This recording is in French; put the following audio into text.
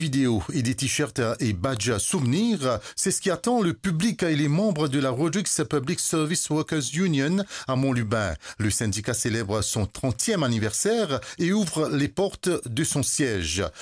Vidéos et des t-shirts et badges souvenirs, c'est ce qui attend le public et les membres de la Rodrigues Public Service Workers Union à Montlubain. Le syndicat célèbre son 30e anniversaire et ouvre les portes de son siège.